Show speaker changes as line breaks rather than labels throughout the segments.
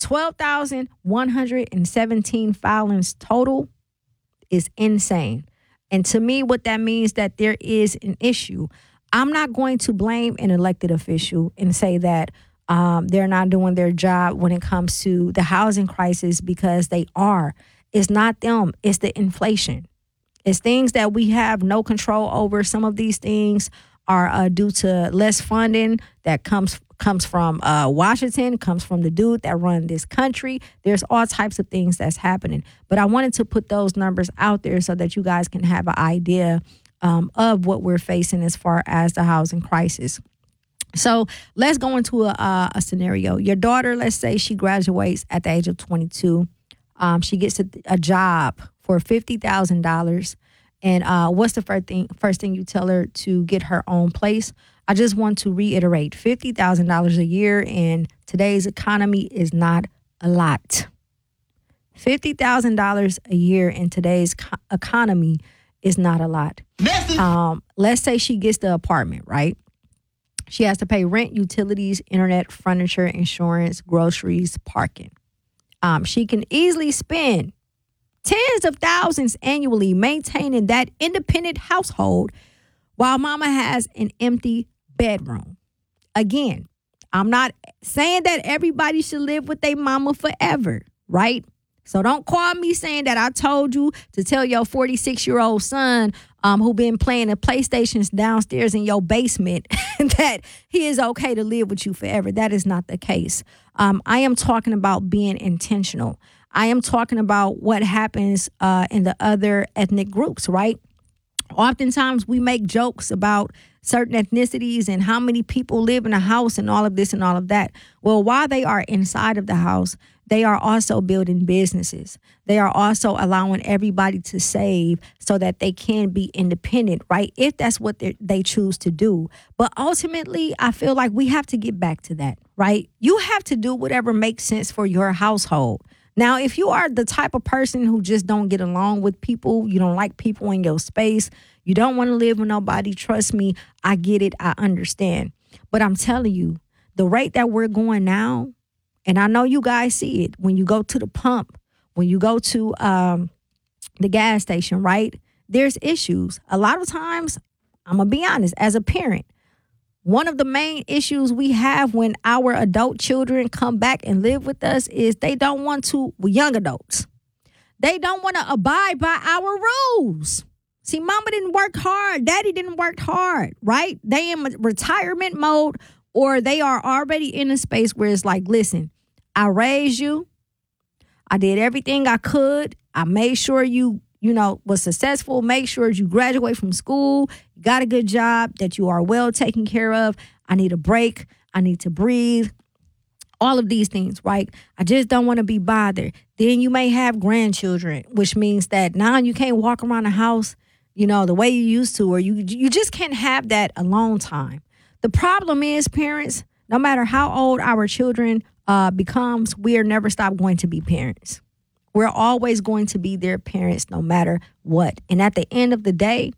12,117 filings total is insane. And to me, what that means that there is an issue. I'm not going to blame an elected official and say that they're not doing their job when it comes to the housing crisis, because they are. It's not them. It's the inflation. It's things that we have no control over. Some of these things are due to less funding that comes from Washington, comes from the dude that run this country. There's all types of things that's happening. But I wanted to put those numbers out there so that you guys can have an idea of what we're facing as far as the housing crisis. So let's go into a scenario. Your daughter, let's say she graduates at the age of 22. She gets a job for $50,000. And what's the first thing you tell her? To get her own place? I just want to reiterate, $50,000 a year in today's economy is not a lot. $50,000 a year in today's economy is not a lot. Let's say she gets the apartment, right? She has to pay rent, utilities, internet, furniture, insurance, groceries, parking. She can easily spend tens of thousands annually maintaining that independent household while mama has an empty bedroom. Again, I'm not saying that everybody should live with their mama forever, right? So don't call me saying that I told you to tell your 46-year-old son who been playing the PlayStations downstairs in your basement that he is okay to live with you forever. That is not the case. I am talking about being intentional. I am talking about what happens in the other ethnic groups, right? Oftentimes we make jokes about certain ethnicities and how many people live in a house and all of this and all of that. Well, while they are inside of the house, they are also building businesses. They are also allowing everybody to save so that they can be independent, right? If that's what they choose to do. But ultimately, I feel like we have to get back to that, right? You have to do whatever makes sense for your household. Now, if you are the type of person who just don't get along with people, you don't like people in your space, you don't want to live with nobody, trust me, I get it, I understand. But I'm telling you, the rate that we're going now, and I know you guys see it when you go to the pump, when you go to the gas station, right? There's issues. A lot of times, I'm going to be honest, as a parent, one of the main issues we have when our adult children come back and live with us is they don't want to, young adults, they don't want to abide by our rules. See, mama didn't work hard. Daddy didn't work hard, right? They in retirement mode, or they are already in a space where it's like, listen, I raised you. I did everything I could. I made sure you was successful. Make sure you graduate from school. You got a good job, that you are well taken care of. I need a break. I need to breathe. All of these things, right? I just don't want to be bothered. Then you may have grandchildren, which means that now you can't walk around the house, the way you used to, or you just can't have that alone time. The problem is, parents, no matter how old our children becomes, we are never stop going to be parents. We're always going to be their parents no matter what. And at the end of the day,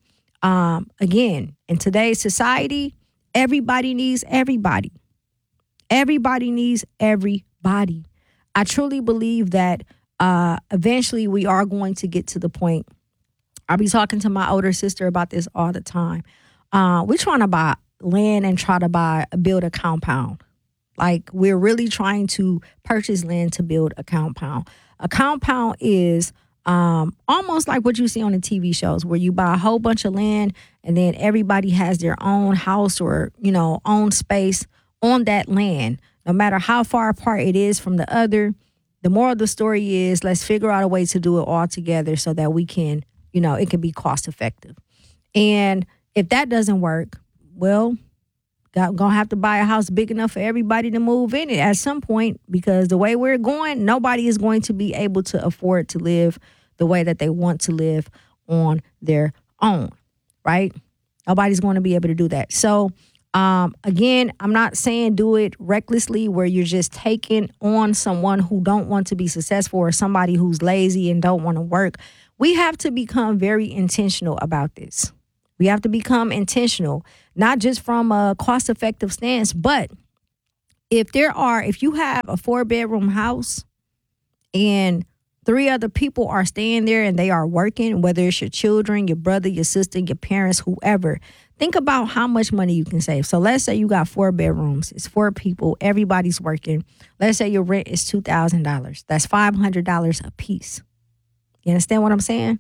again, in today's society, everybody needs everybody. Everybody needs everybody. I truly believe that eventually we are going to get to the point. I'll be talking to my older sister about this all the time. We're trying to buy land and build a compound. Like, we're really trying to purchase land to build a compound. A compound is almost like what you see on the TV shows, where you buy a whole bunch of land and then everybody has their own house or, own space on that land, no matter how far apart it is from the other. The moral of the story is, let's figure out a way to do it all together so that we can, it can be cost effective. And if that doesn't work, well, gonna have to buy a house big enough for everybody to move in it at some point, because the way we're going, nobody is going to be able to afford to live the way that they want to live on their own, right? Nobody's going to be able to do that. So, again, I'm not saying do it recklessly where you're just taking on someone who don't want to be successful or somebody who's lazy and don't want to work. We have to become very intentional about this. We have to become intentional, not just from a cost-effective stance, but If you have a 4-bedroom house and 3 other people are staying there and they are working, whether it's your children, your brother, your sister, your parents, whoever, think about how much money you can save. So let's say you got 4 bedrooms. It's 4 people. Everybody's working. Let's say your rent is $2,000. That's $500 a piece. You understand what I'm saying?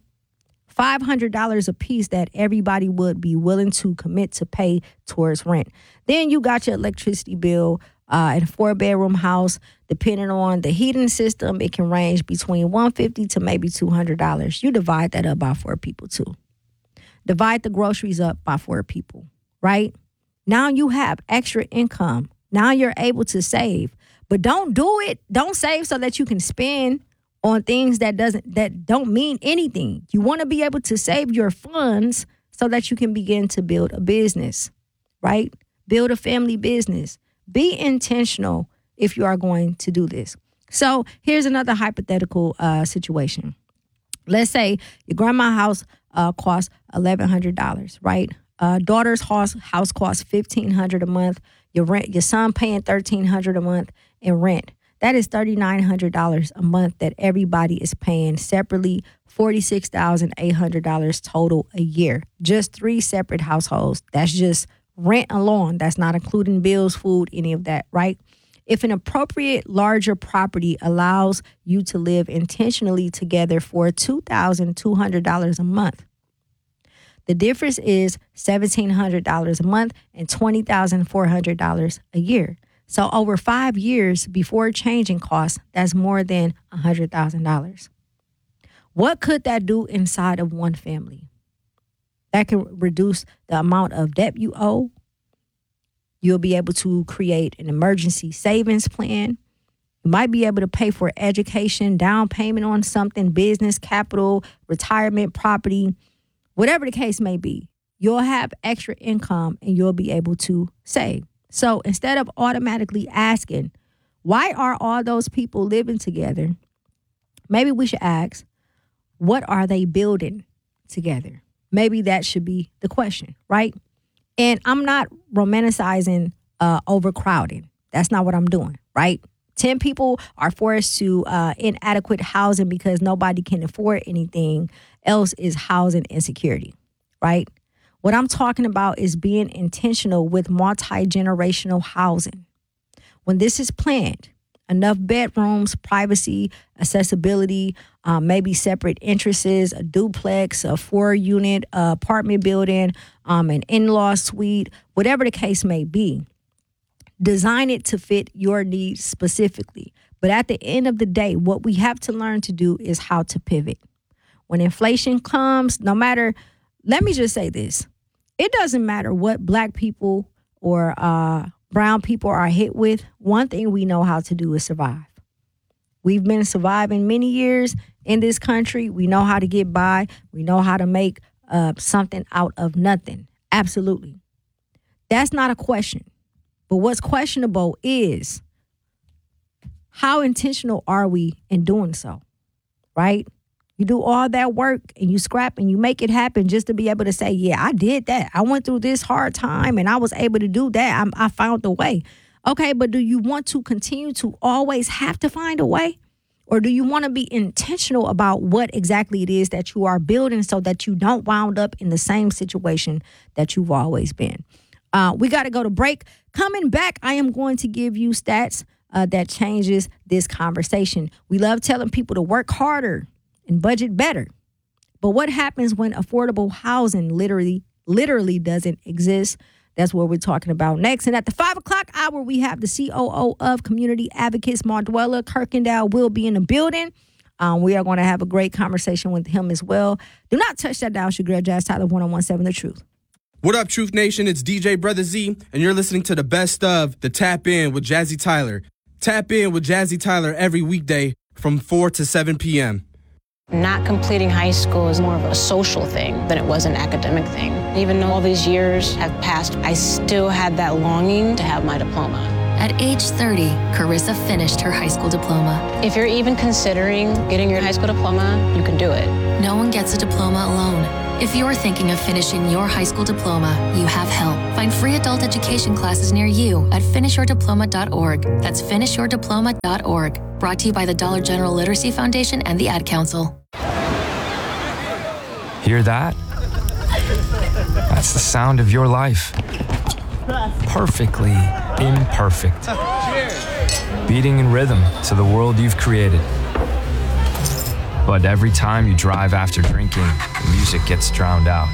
$500 a piece that everybody would be willing to commit to pay towards rent. Then you got your electricity bill in a 4-bedroom house. Depending on the heating system, it can range between $150 to maybe $200. You divide that up by 4 people too. Divide the groceries up by 4 people, right? Now you have extra income. Now you're able to save. But don't do it. Don't save so that you can spend on things that don't mean anything. You want to be able to save your funds so that you can begin to build a business, right? Build a family business. Be intentional if you are going to do this. So here's another hypothetical situation. Let's say your grandma's house costs $1,100, right? Daughter's house costs $1,500 a month. Your son paying $1,300 a month in rent. That is $3,900 a month that everybody is paying separately, $46,800 total a year. Just 3 separate households. That's just rent alone. That's not including bills, food, any of that, right? If an appropriate larger property allows you to live intentionally together for $2,200 a month, the difference is $1,700 a month and $20,400 a year. So over 5 years before changing costs, that's more than $100,000. What could that do inside of one family? That can reduce the amount of debt you owe. You'll be able to create an emergency savings plan. You might be able to pay for education, down payment on something, business, capital, retirement, property, whatever the case may be. You'll have extra income and you'll be able to save. So instead of automatically asking, why are all those people living together? Maybe we should ask, what are they building together? Maybe that should be the question, right? And I'm not romanticizing overcrowding. That's not what I'm doing, right? 10 people are forced to inadequate housing because nobody can afford anything else is housing insecurity, right? What I'm talking about is being intentional with multi-generational housing. When this is planned, enough bedrooms, privacy, accessibility, maybe separate entrances, a duplex, a 4-unit apartment building, an in-law suite, whatever the case may be. Design it to fit your needs specifically. But at the end of the day, what we have to learn to do is how to pivot. When inflation comes, let me just say this. It doesn't matter what Black people or brown people are hit with. One thing we know how to do is survive. We've been surviving many years in this country. We know how to get by. We know how to make something out of nothing. Absolutely. That's not a question. But what's questionable is how intentional are we in doing so, right? You do all that work and you scrap and you make it happen just to be able to say, yeah, I did that. I went through this hard time and I was able to do that. I found a way. Okay, but do you want to continue to always have to find a way? Or do you want to be intentional about what exactly it is that you are building so that you don't wound up in the same situation that you've always been? We got to go to break. Coming back, I am going to give you stats that changes this conversation. We love telling people to work harder and budget better. But what happens when affordable housing literally doesn't exist? That's what we're talking about next. And at the 5 o'clock hour, we have the COO of Community Advocates, Marduella Kirkendall, will be in the building. We are going to have a great conversation with him as well. Do not touch that dial. It's your girl, Jazz Tyler, 101.7 The Truth.
What up, Truth Nation? It's DJ Brother Z, and you're listening to the best of the Tap In with Jazzy Tyler. Tap In with Jazzy Tyler every weekday from 4 to 7 p.m.
Not completing high school is more of a social thing than it was an academic thing. Even though all these years have passed, I still had that longing to have my diploma.
At age 30, Carissa finished her high school diploma.
If you're even considering getting your high school diploma, you can do it.
No one gets a diploma alone. If you're thinking of finishing your high school diploma, you have help. Find free adult education classes near you at finishyourdiploma.org. That's finishyourdiploma.org. Brought to you by the Dollar General Literacy Foundation and the Ad Council.
Hear that? That's the sound of your life. Perfectly imperfect. Beating in rhythm to the world you've created. But every time you drive after drinking, the music gets drowned out.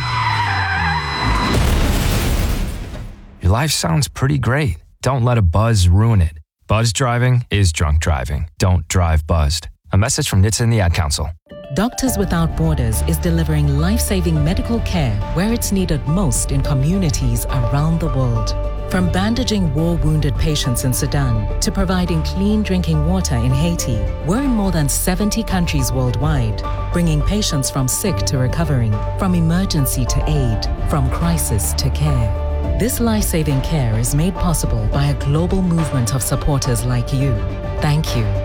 Your life sounds pretty great. Don't let a buzz ruin it. Buzz driving is drunk driving. Don't drive buzzed. A message from NHTSA and the Ad Council.
Doctors Without Borders is delivering life-saving medical care where it's needed most in communities around the world. From bandaging war-wounded patients in Sudan to providing clean drinking water in Haiti, we're in more than 70 countries worldwide, bringing patients from sick to recovering, from emergency to aid, from crisis to care. This life-saving care is made possible by a global movement of supporters like you. Thank you.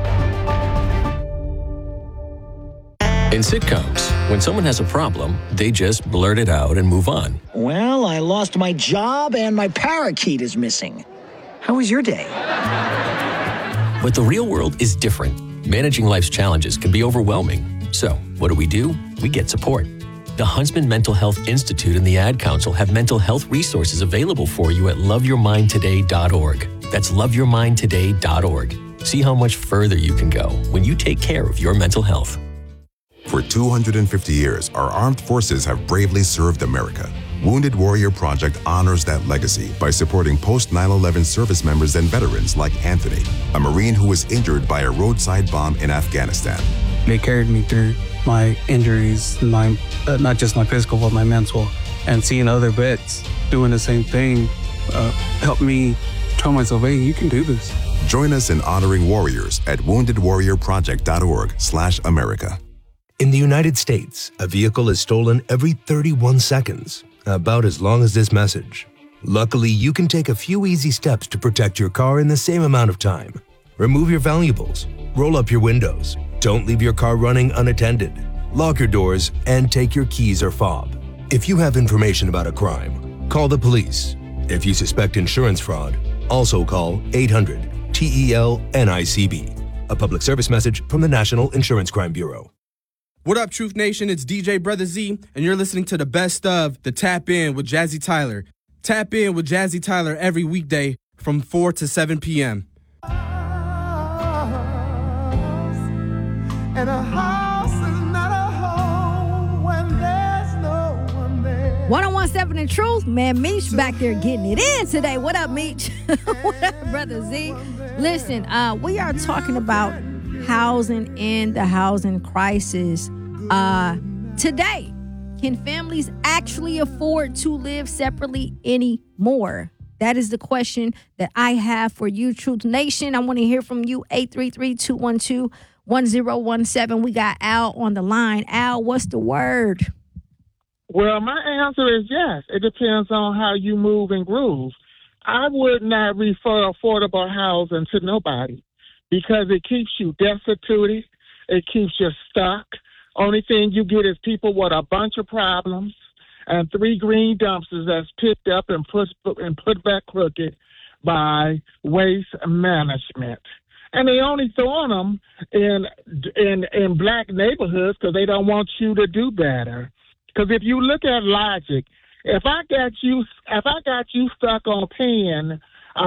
In sitcoms, when someone has a problem, they just blurt it out and move on.
Well, I lost my job and my parakeet is missing. How was your day?
But the real world is different. Managing life's challenges can be overwhelming. So, what do? We get support. The Huntsman Mental Health Institute and the Ad Council have mental health resources available for you at loveyourmindtoday.org. That's loveyourmindtoday.org. See how much further you can go when you take care of your mental health.
For 250 years, our armed forces have bravely served America. Wounded Warrior Project honors that legacy by supporting post-9/11 service members and veterans like Anthony, a Marine who was injured by a roadside bomb in Afghanistan.
They carried me through my injuries, not just my physical, but my mental. And seeing other vets doing the same thing helped me tell myself, hey, you can do this.
Join us in honoring warriors at woundedwarriorproject.org/America.
In the United States, a vehicle is stolen every 31 seconds, about as long as this message. Luckily, you can take a few easy steps to protect your car in the same amount of time. Remove your valuables, roll up your windows, don't leave your car running unattended, lock your doors, and take your keys or fob. If you have information about a crime, call the police. If you suspect insurance fraud, also call 800-TEL-NICB. A public service message from the National Insurance Crime Bureau.
What up, Truth Nation? It's DJ Brother Z, and you're listening to the best of the Tap In with Jazzy Tyler. Tap In with Jazzy Tyler every weekday from 4 to 7 p.m.
And a house is not a home when there's no one there.
101.7 The Truth, man. Meech back there getting it in today. What up, Meech? What up, Brother Z? Listen, we are talking about housing and the housing crisis. Today, can families actually afford to live separately anymore? That is the question that I have for you, Truth Nation. I want to hear from you, 833-212-1017. We got Al on the line. Al, what's the word?
Well, my answer is yes. It depends on how you move and groove. I would not refer affordable housing to nobody because it keeps you destitute. It keeps you stuck. Only thing you get is people with a bunch of problems and 3 green dumpsters that's picked up and put back crooked by waste management. And they only throwing them in black neighborhoods because they don't want you to do better. Because if you look at logic, if I got you stuck on paying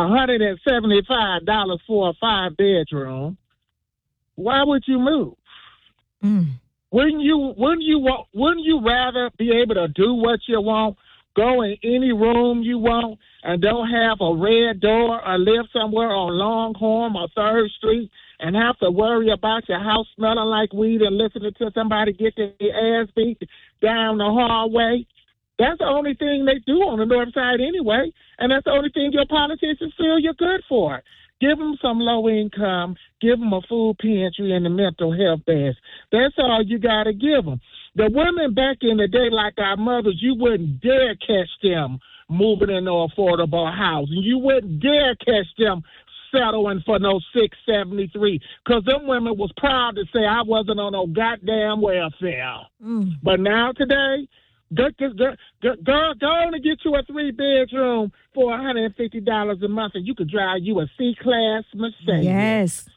$175 for a 5-bedroom, why would you move? Wouldn't you rather be able to do what you want, go in any room you want, and don't have a red door or live somewhere on Longhorn or 3rd Street and have to worry about your house smelling like weed and listening to somebody get their ass beat down the hallway? That's the only thing they do on the north side anyway, and that's the only thing your politicians feel you're good for. Give them some low income, give them a food pantry and a mental health beds. That's all you got to give them. The women back in the day, like our mothers, you wouldn't dare catch them moving into affordable housing. You wouldn't dare catch them settling for no $673 because them women was proud to say I wasn't on no goddamn welfare. But now today, Go on and get you a 3-bedroom for $150 a month, and you could drive you a C-Class Mercedes.
Yes.